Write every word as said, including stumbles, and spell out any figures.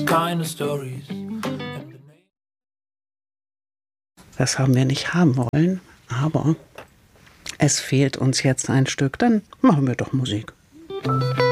kind of stories. Das haben wir nicht haben wollen, aber es fehlt uns jetzt ein Stück. Dann machen wir doch Musik.